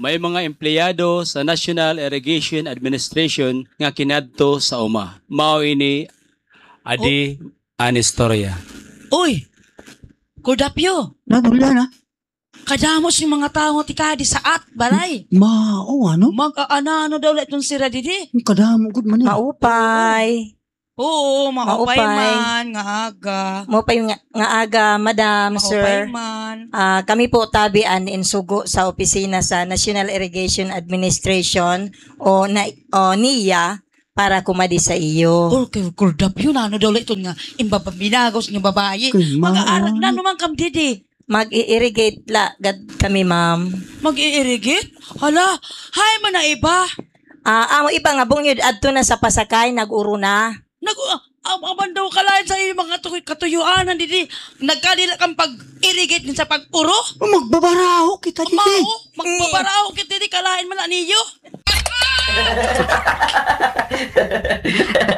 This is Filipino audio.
may mga empleyado sa National Irrigation Administration nga kinadto sa uma. Mao ini adi an istorya. Uy, Kordapyo, Nadula na. kadamos yung mga tao ti kadi sa at balay. Mao, ano? Mag-ano daw lang itong sira didi. Kadamo, good man eh. Maupay. Oo, maupay Maupay. man, nga aga. Maupay nga aga, madam, Maupay sir. man. Kami po tabian in Sugo sa opisina sa National Irrigation Administration o NIA para kumadi sa iyo. Kordapyo na, ano daw lang itong nga imbababinagos ng babae. Kay Mag-aaral na naman kam didi. Mag-i-irrigate kami, ma'am. Mag-i-irrigate? Hala, hay man na iba. Amo iba nga bungyod adto na sa pasakay, nag-uro na. Aman daw kalahin sa iyo mga katuyuan, didi. Nagkadila kang pag-irrigate din sa pag-uro. Magbabaraho kita dito. Mao, magpaparaho kita didi, kalahin man na niyo.